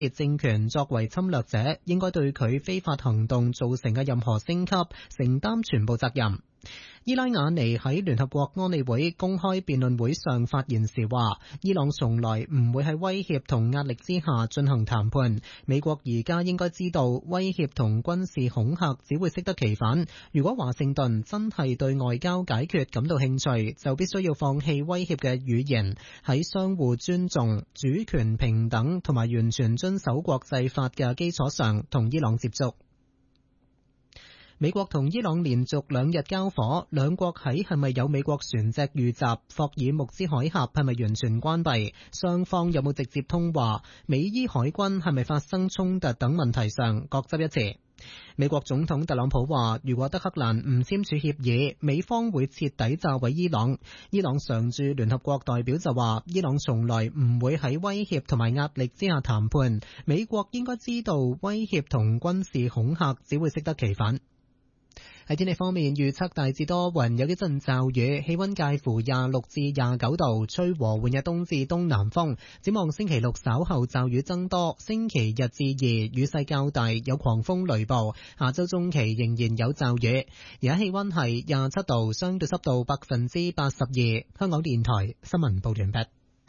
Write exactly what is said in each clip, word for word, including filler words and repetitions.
政權作為侵略者，應該對佢非法行動造成嘅任何升級承擔全部責任。伊拉瓦尼喺聯合國安理會公開辯論會上發言時話，伊朗從來唔會喺威脅同壓力之下進行談判。美國而家應該知道，威脅同軍事恐嚇只會適得其反。如果華盛頓真係對外交解決感到興趣，就必須要放棄威脅嘅語言，喺相互尊重、主權平等同埋完全遵守國際法嘅基礎上同伊朗接觸。美國同伊朗連續兩日交火，兩國喺係咪有美國船隻遇襲、霍爾木茲海峽係咪完全關閉、雙方有冇直接通話、美伊海軍係咪發生衝突等問題上各執一詞。美國總統特朗普話，如果德黑蘭唔簽署協議，美方會徹底炸毀伊朗。伊朗常駐聯合國代表就話，伊朗從來唔會喺威脅同埋壓力之下談判。美國應該知道，威脅同軍事恐嚇只會適得其反。喺天氣方面，預測大致多雲，有幾陣驟雨，氣溫介乎廿六至廿九度，吹和緩嘅東至東南風。展望星期六稍後驟雨增多，星期日至二雨勢較大，有狂風雷暴。下周中期仍然有驟雨。而家氣溫係廿七度，相對濕度百分之八十二。香港電台新聞報完畢。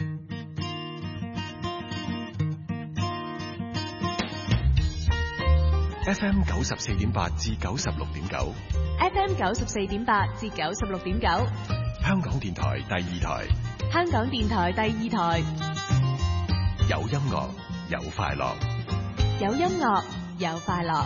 F M 九十四點八至九十六點九 ，F M 九十四點八至九十六點九， 香港電台第二台， 香港電台第二台， 有音樂有快樂， 有音樂有快樂。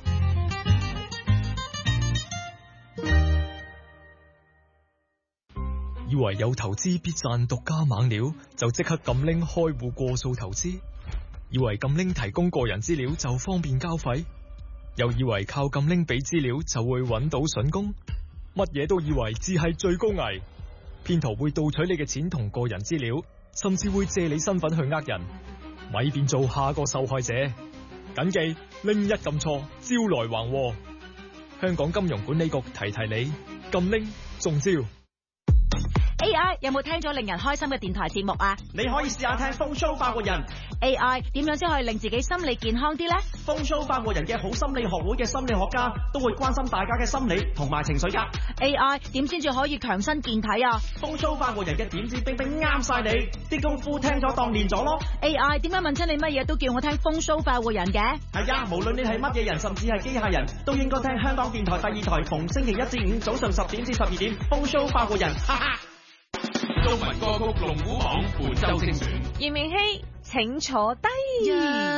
以為有投資必賺獨家猛料，就即刻撳拎開戶過數投資；以為撳拎提供個人資料就方便交費。又以為靠撳拎俾資料就會揾到筍工，乜嘢都以為只係最高危。騙徒會盜取你嘅錢同個人資料，甚至會借你身份去呃人，咪變做下個受害者。謹記拎一撳錯，招來橫禍。香港金融管理局提提你，撳拎中招。 A I 有冇聽咗令人開心嘅電台節目啊？ 你可以試下聽風騷發活人。 A I 點樣先可以令自己心理健康啲呢？ 風騷發活人嘅好心理學會嘅心理學家都會關心大家嘅心理同埋情緒噶。 A I 點先至可以強身健體啊？ 風騷發活人嘅點子冰冰啱晒你，啲功夫聽咗當練咗咯。 A I 點解問親你乜嘢都叫我聽風騷發活人嘅？ 係啊，無論你係乜嘢人，甚至係機械人，都應該聽香港電台第二台，逢星期一至五早上十點至十二點，風騷發活人，哈哈。 中文歌曲龍虎榜本周精選， 炎明熹請坐低。Yeah.